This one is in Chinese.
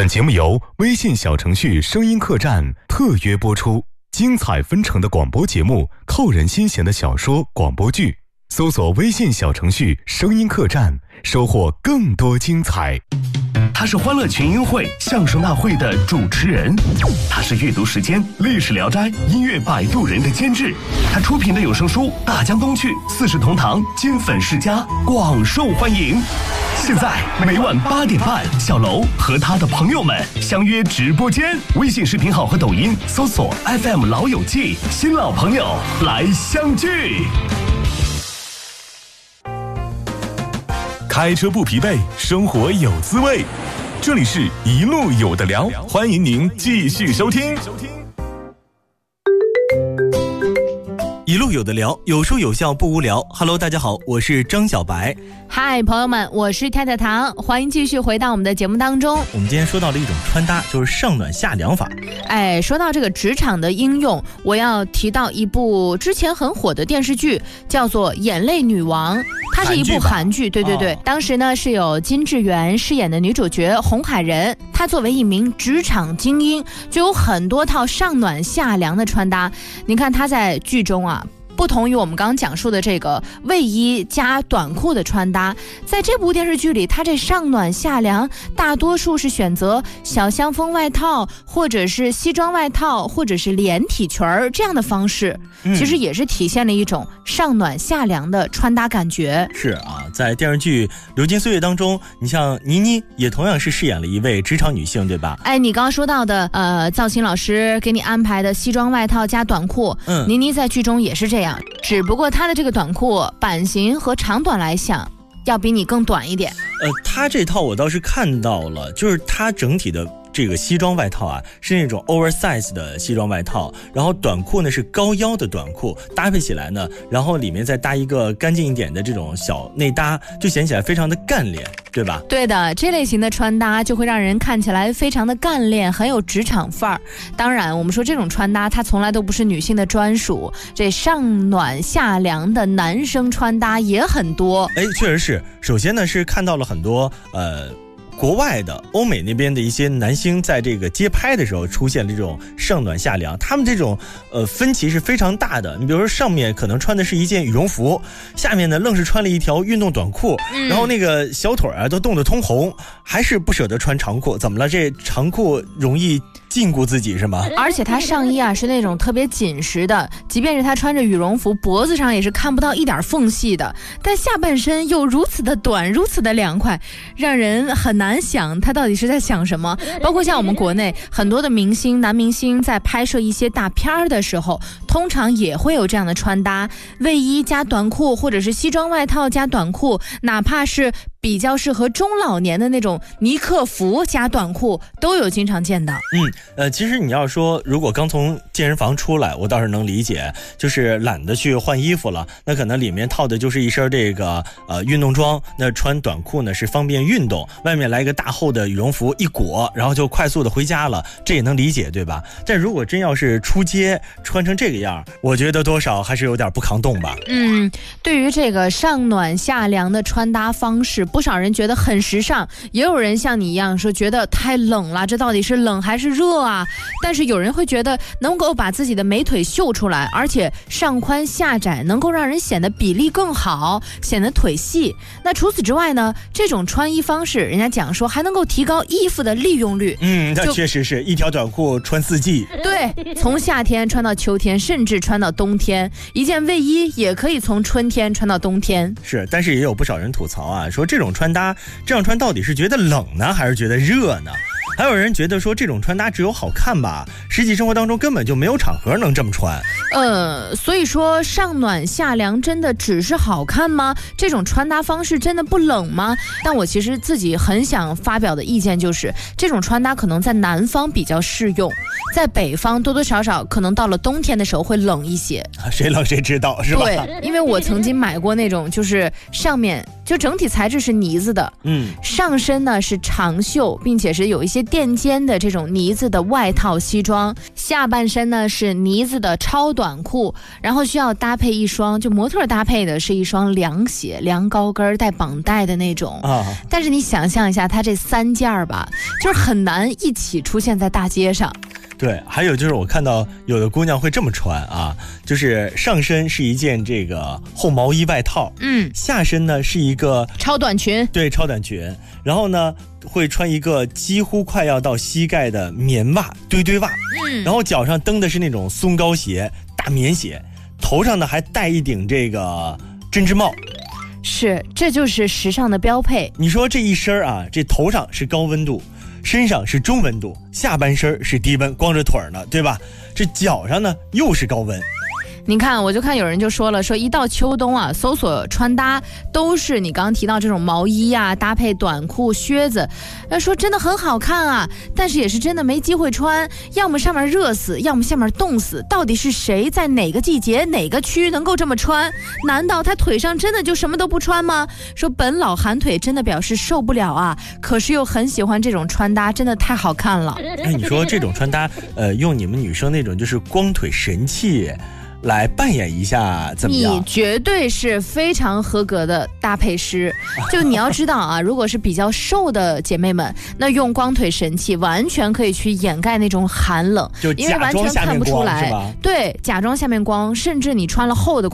本节目由微信小程序声音客栈特约播出，精彩纷呈的广播节目，扣人心弦的小说广播剧，搜索微信小程序声音客栈，收获更多精彩。 他是欢乐群英会相声大会的主持人，他是阅读时间历史聊斋音乐摆渡人的监制，他出品的有声书大江东去四世同堂金粉世家广受欢迎。现在每晚8点半，小楼和他的朋友们相约直播间，微信视频号和抖音搜索 FM 老友记，新老朋友来相聚。 开车不疲惫，生活有滋味。这里是一路有的聊，欢迎您继续收听。 一路有的聊，有说有笑不无聊。Hello， 大家好，我是张小白。 嗨，朋友们，我是太太糖，欢迎继续回到我们的节目当中。 我们今天说到了一种穿搭，就是上暖下凉法。 说到这个职场的应用，我要提到一部之前很火的电视剧，叫做《眼泪女王》。它是一部韩剧，对，当时呢是有金智媛饰演的女主角洪海仁，她作为一名职场精英，就有很多套上暖下凉的穿搭。你看她在剧中啊，不同于我们刚刚讲述的这个卫衣加短裤的穿搭，在这部电视剧里，它这上暖下凉大多数是选择小香风外套，或者是西装外套，或者是连体裙这样的方式，其实也是体现了一种上暖下凉的穿搭感觉。 是啊，在电视剧《流金岁月》当中，你像倪妮也同样是饰演了一位职场女性，对吧？ 你刚刚说到的造型老师给你安排的西装外套加短裤，倪妮在剧中也是这样，只不过她的这个短裤版型和长短来想要比你更短一点。 她这套我倒是看到了，就是她整体的这个西装外套啊，是那种 oversize 的西装外套，然后短裤呢是高腰的短裤，搭配起来呢，然后里面再搭一个干净一点的这种小内搭，就显起来非常的干练，对吧？ 对的，这类型的穿搭就会让人看起来非常的干练，很有职场范儿。当然我们说这种穿搭它从来都不是女性的专属，这上暖下凉的男生穿搭也很多。 确实是，首先呢是看到了很多国外的欧美那边的一些男星在这个街拍的时候出现了这种上暖下凉，他们这种分歧是非常大的。你比如说上面可能穿的是一件羽绒服，下面呢愣是穿了一条运动短裤，然后那个小腿啊都冻得通红，还是不舍得穿长裤。怎么了？这长裤容易禁锢自己是吗？ 而且他上衣啊是那种特别紧实的，即便是他穿着羽绒服，脖子上也是看不到一点缝隙的，但下半身又如此的短，如此的凉快，让人很难想他到底是在想什么。包括像我们国内很多的明星，男明星在拍摄一些大片的时候，通常也会有这样的穿搭，卫衣加短裤，或者是西装外套加短裤，哪怕是比较适合中老年的那种尼克服加短裤，都有经常见到。 其实你要说如果刚从健身房出来，我倒是能理解，就是懒得去换衣服了，那可能里面套的就是一身这个运动装，那穿短裤呢是方便运动，外面来一个大厚的羽绒服一裹，然后就快速的回家了，这也能理解，对吧？但如果真要是出街穿成这个样，我觉得多少还是有点不抗冻吧。 对于这个上暖下凉的穿搭方式，不少人觉得很时尚，也有人像你一样说觉得太冷了，这到底是冷还是热啊？但是有人会觉得能够把自己的美腿秀出来，而且上宽下窄，能够让人显得比例更好，显得腿细。那除此之外呢，这种穿衣方式人家讲说还能够提高衣服的利用率。 那确实是一条短裤穿4季。 对，从夏天穿到秋天，甚至穿到冬天，一件卫衣也可以从春天穿到冬天。 是，但是也有不少人吐槽啊，说这种穿搭这样穿到底是觉得冷呢，还是觉得热呢？还有人觉得说这种穿搭只有好看吧，实际生活当中根本就没有场合能这么穿。 所以说上暖下凉真的只是好看吗？这种穿搭方式真的不冷吗？但我其实自己很想发表的意见就是，这种穿搭可能在南方比较适用，在北方多多少少可能到了冬天的时候会冷一些。 谁冷谁知道是吧？ 对，因为我曾经买过那种就是上面就整体材质是呢子的，上身呢是长袖，并且是有一些垫肩的这种呢子的外套西装，下半身呢是呢子的超短裤，然后需要搭配一双，就模特搭配的是一双凉鞋，凉高跟带绑带的那种但是你想象一下，它这3件吧，就是很难一起出现在大街上。 对，还有就是我看到有的姑娘会这么穿啊，就是上身是一件这个厚毛衣外套，下身呢是一个超短裙， 对，超短裙，然后呢会穿一个几乎快要到膝盖的棉袜，堆堆袜，然后脚上蹬的是那种松糕鞋，大棉鞋，头上呢还戴一顶这个针织帽。 是，这就是时尚的标配。 你说这一身啊，这头上是高温度，身上是中温度，下半身是低温，光着腿呢，对吧？这脚上呢又是高温。 你看，我就看有人就说了，说一到秋冬啊，搜索穿搭都是你刚刚提到这种毛衣啊，搭配短裤、靴子，说真的很好看啊，但是也是真的没机会穿，要么上面热死，要么下面冻死。到底是谁在哪个季节、哪个区能够这么穿？难道他腿上真的就什么都不穿吗？说本老寒腿真的表示受不了啊，可是又很喜欢这种穿搭，真的太好看了。 哎，你说这种穿搭，用你们女生那种就是光腿神器来扮演一下怎么样？ 你绝对是非常合格的搭配师。就你要知道啊，如果是比较瘦的姐妹们，那用光腿神器完全可以去掩盖那种寒冷， 就因为完全看不出来。对，假装下面光，甚至你穿了厚的